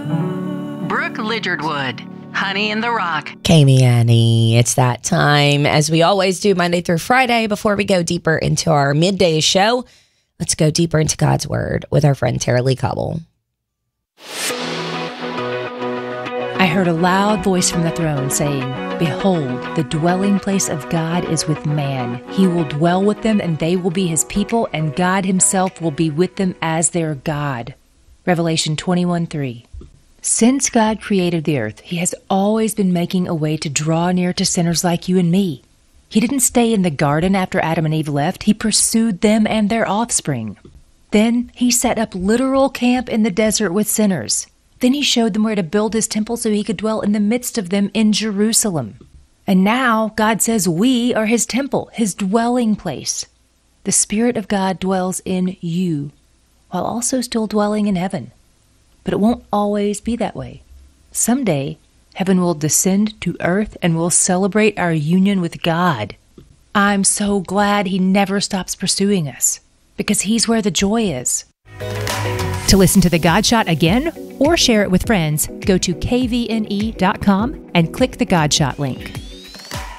Brooke Lidgerwood, Honey in the Rock. Kami Annie, it's that time. As we always do Monday through Friday, before we go deeper into our midday show, let's go deeper into God's Word with our friend Tara Lee Cobble. I heard a loud voice from the throne saying, "Behold, the dwelling place of God is with man. He will dwell with them, and they will be his people, and God himself will be with them as their God." Revelation 21:3. Since God created the earth, he has always been making a way to draw near to sinners like you and me. He didn't stay in the garden after Adam and Eve left. He pursued them and their offspring. Then he set up literal camp in the desert with sinners. Then he showed them where to build his temple so he could dwell in the midst of them in Jerusalem. And now God says we are his temple, his dwelling place. The Spirit of God dwells in you, while also still dwelling in heaven. But it won't always be that way. Someday, heaven will descend to earth and we'll celebrate our union with God. I'm so glad he never stops pursuing us, because he's where the joy is. To listen to The God Shot again or share it with friends, go to kvne.com and click the God Shot link.